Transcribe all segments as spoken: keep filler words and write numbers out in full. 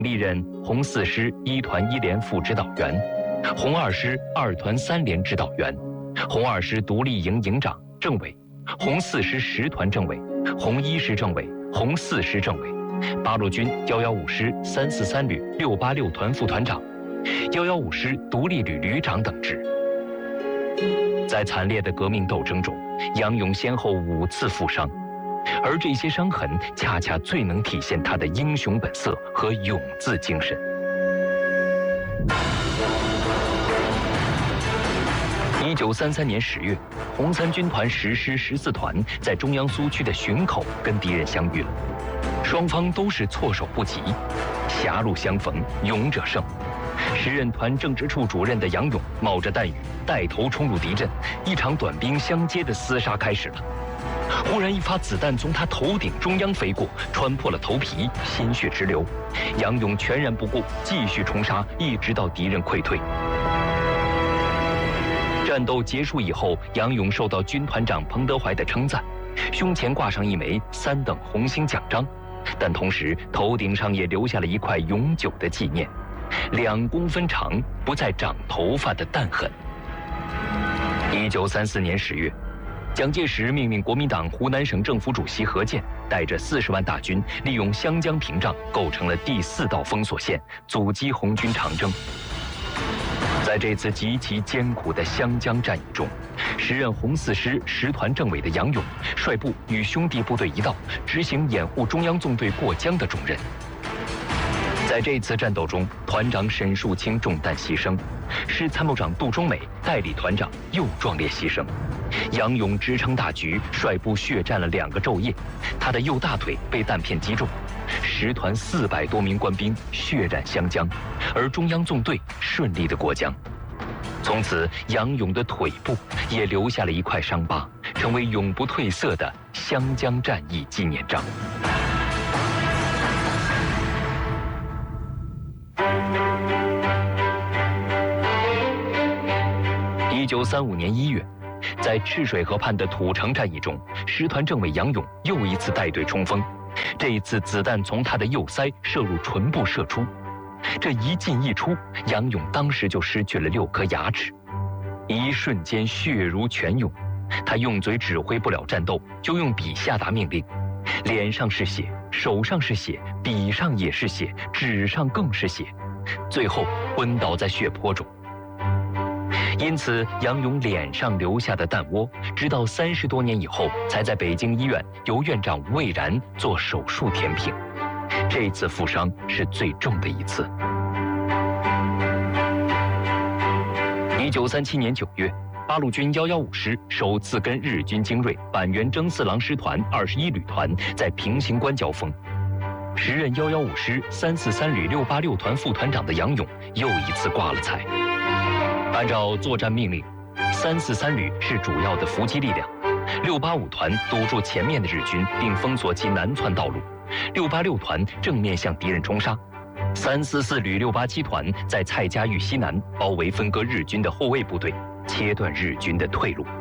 历任红四师一团一连副指导员，红二师二团三连指导员，红二师独立营营长、政委，红四师十团政委，红一师政委，红四师政委，八路军幺幺五师三四三旅六八六团副团长，幺幺五师独立旅旅长等职。在惨烈的革命斗争中，杨勇先后五次负伤，而这些伤痕恰恰最能体现他的英雄本色和勇字精神。一九三三年十月，红三军团十师十四团在中央苏区的巡口跟敌人相遇了，双方都是措手不及，狭路相逢勇者胜。时任团政治处主任的杨勇冒着弹雨带头冲入敌阵，一场短兵相接的厮杀开始了。忽然一发子弹从他头顶中央飞过，穿破了头皮，鲜血直流。杨勇全然不顾，继续冲杀，一直到敌人溃退。战斗结束以后，杨勇受到军团长彭德怀的称赞，胸前挂上一枚三等红星奖章，但同时头顶上也留下了一块永久的纪念。两公分长、不再长头发的弹痕。一九三四年十月，蒋介石命令国民党湖南省政府主席何键带着四十万大军，利用湘江屏障构成了第四道封锁线，阻击红军长征。在这次极其艰苦的湘江战役中，时任红四师十团政委的杨勇率部与兄弟部队一道，执行掩护中央纵队过江的重任。在这次战斗中，团长沈树清中弹牺牲，师参谋长杜忠美代理团长又壮烈牺牲。杨勇支撑大局，率部血战了两个昼夜，他的右大腿被弹片击中，十团四百多名官兵血染湘江，而中央纵队顺利的过江。从此，杨勇的腿部也留下了一块伤疤，成为永不褪色的湘江战役纪念章。一九三五年一月，在赤水河畔的土城战役中，十团政委杨勇又一次带队冲锋，这一次子弹从他的右腮射入唇部射出，这一进一出，杨勇当时就失去了六颗牙齿，一瞬间血如泉涌。他用嘴指挥不了战斗，就用笔下达命令，脸上是血，手上是血，笔上也是血，纸上更是血，最后昏倒在血泊中。因此，杨勇脸上留下的弹窝，直到三十多年以后，才在北京医院由院长吴蔚然做手术填平。这次负伤是最重的一次。一九三七年九月，八路军幺幺五师首次跟日军精锐板垣征四郎师团二十一旅团在平型关交锋。时任幺幺五师三四三旅六八六团副团长的杨勇又一次挂了彩。按照作战命令，三四三旅是主要的伏击力量，六八五团堵住前面的日军，并封锁其南窜道路，六八六团正面向敌人冲杀，三四四旅六八七团在蔡家峪西南包围分割日军的后卫部队，切断日军的退路。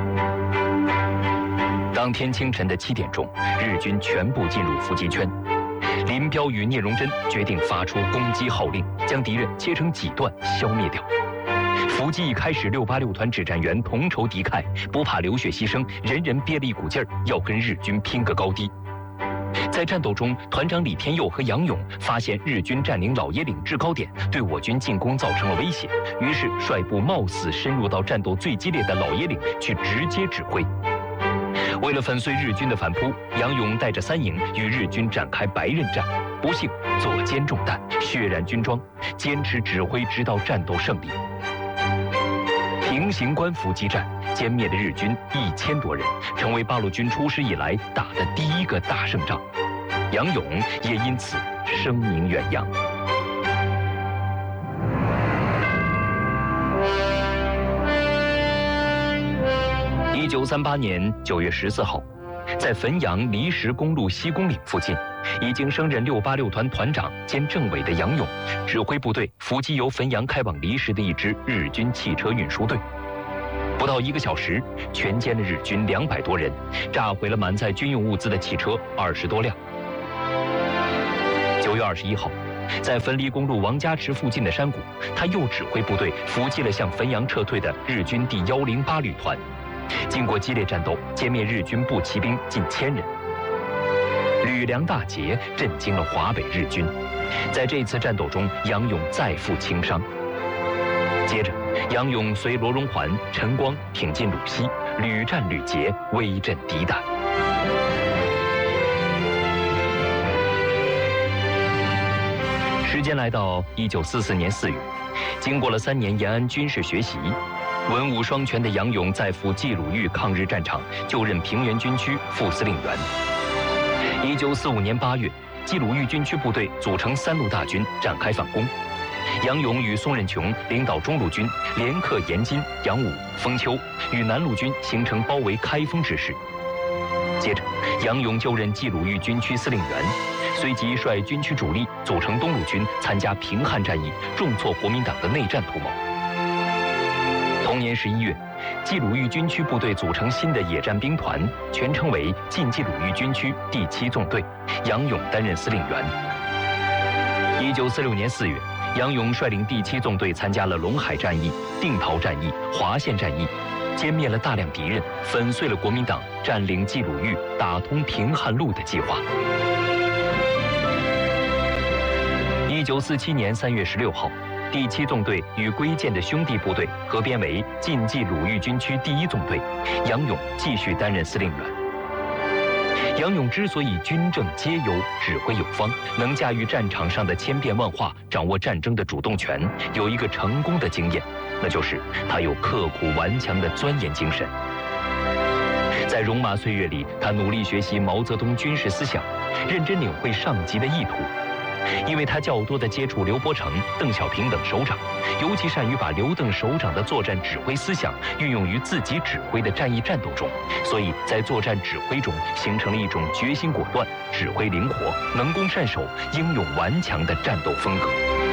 当天清晨的七点钟，日军全部进入伏击圈。林彪与聂荣臻决定发出攻击号令，将敌人切成几段消灭掉。伏击一开始，六八六团指战员同仇敌忾，不怕流血牺牲，人人憋了一股劲儿，要跟日军拼个高低。在战斗中，团长李天佑和杨勇发现日军占领老爷岭制高点，对我军进攻造成了威胁，于是率部冒死深入到战斗最激烈的老爷岭去直接指挥。为了粉碎日军的反扑，杨勇带着三营与日军展开白刃战，不幸左肩中弹，血染军装，坚持指挥直到战斗胜利。平型关伏击战歼灭了日军一千多人，成为八路军出师以来打的第一个大胜仗。杨勇也因此声名远扬。一九三八年九月十四号，在汾阳离石公路西宫岭附近，已经升任六八六团团长兼政委的杨勇，指挥部队伏击由汾阳开往离石的一支日军汽车运输队。不到一个小时，全歼了日军两百多人，炸毁了满载军用物资的汽车二十多辆。九月二十一号， 在汾黎公路王家池附近的山谷，他又指挥部队伏击了向汾阳撤退的日军第一零八旅团。经过激烈战斗，歼灭日军步骑兵近千人。吕梁大捷震惊了华北日军。在这次战斗中，杨勇再负轻伤。接着，杨勇随罗荣桓、陈光挺进鲁西，屡战屡捷，威震敌胆。时间来到一九四四年四月，经过了三年延安军事学习，文武双全的杨勇再赴冀鲁豫抗日战场，就任平原军区副司令员。一九四五年八月，冀鲁豫军区部队组成三路大军展开反攻。杨勇与宋任穷领导中路军连克延津、杨武、丰丘，与南路军形成包围开封之势。接着，杨勇就任冀鲁豫军区司令员，随即率军区主力组成东路军，参加平汉战役，重挫国民党的内战图谋。同年十一月，冀鲁豫军区部队组成新的野战兵团，全称为晋冀鲁豫军区第七纵队，杨勇担任司令员。一九四六年四月，杨勇率领第七纵队参加了陇海战役、定陶战役、华县战役，歼灭了大量敌人，粉碎了国民党占领冀鲁豫、打通平汉路的计划。一九四七年三月十六号，第七纵队与归建的兄弟部队合编为晋冀鲁豫军区第一纵队，杨勇继续担任司令员。杨勇之所以军政皆优、指挥有方，能驾驭战场上的千变万化，掌握战争的主动权，有一个成功的经验，那就是他有刻苦顽强的钻研精神。在戎马岁月里，他努力学习毛泽东军事思想，认真领会上级的意图。因为他较多地接触刘伯承、邓小平等首长，尤其善于把刘邓首长的作战指挥思想运用于自己指挥的战役战斗中，所以在作战指挥中形成了一种决心果断、指挥灵活、能攻善守、英勇顽强的战斗风格。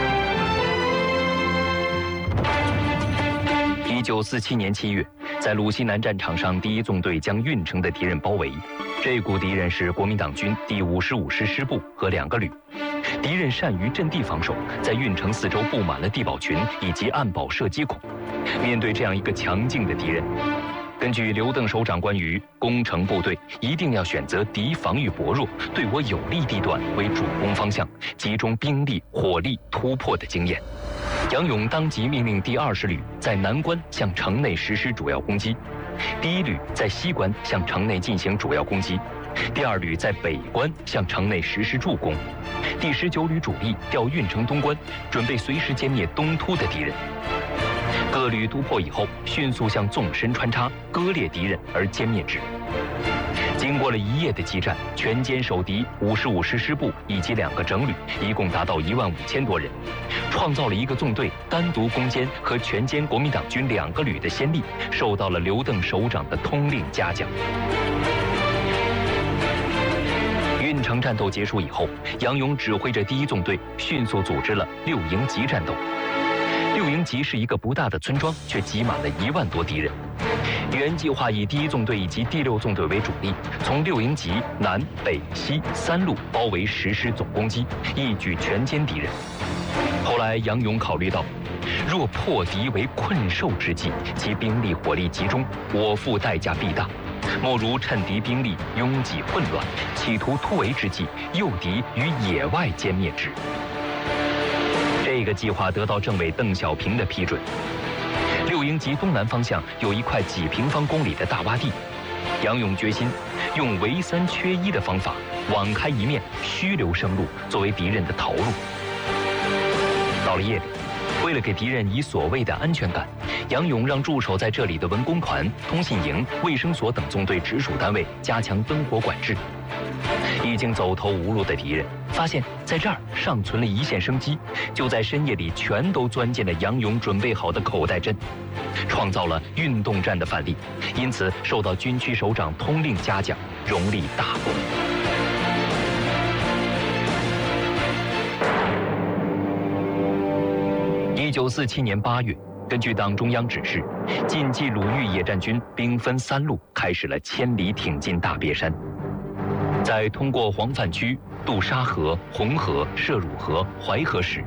一九四七年七月，在鲁西南战场上，第一纵队将运城的敌人包围，这股敌人是国民党军第五十五师师部和两个旅。敌人善于阵地防守，在运城四周布满了地堡群以及暗堡射击孔。面对这样一个强劲的敌人，根据刘邓首长关于攻城部队一定要选择敌防御薄弱、对我有利地段为主攻方向，集中兵力、火力突破的经验，杨勇当即命令第二十旅在南关向城内实施主要攻击，第一旅在西关向城内进行主要攻击，第二旅在北关向城内实施助攻，第十九旅主力调运城东关，准备随时歼灭东突的敌人。各旅突破以后，迅速向纵深穿插，割裂敌人而歼灭之。经过了一夜的激战，全歼守敌五十五师师部以及两个整旅，一共达到一万五千多人，创造了一个纵队单独攻坚和全歼国民党军两个旅的先例，受到了刘邓首长的通令嘉奖。运城战斗结束以后，杨勇指挥着第一纵队迅速组织了六营集战斗。六营集是一个不大的村庄，却挤满了一万多敌人。原计划以第一纵队以及第六纵队为主力，从六营集南北西三路包围实施总攻击，一举全歼敌人。后来杨勇考虑到，若破敌为困兽之计，其兵力火力集中，我负代价必大，莫如趁敌兵力拥挤混乱，企图突围之际，诱敌于野外歼灭之。这个计划得到政委邓小平的批准。六营集东南方向有一块几平方公里的大洼地，杨勇决心用围三缺一的方法，网开一面，虚留生路，作为敌人的逃路。到了夜里，为了给敌人以所谓的安全感，杨勇让驻守在这里的文工团、通信营、卫生所等纵队直属单位加强灯火管制。已经走投无路的敌人发现在这儿尚存了一线生机，就在深夜里全都钻进了杨勇准备好的口袋阵，创造了运动战的范例，因此受到军区首长通令嘉奖，荣立大功。一九四七年八月，根据党中央指示，晋冀鲁豫野战军兵分三路，开始了千里挺进大别山。在通过黄泛区、 渡沙河、红河、涉汝河、淮河时，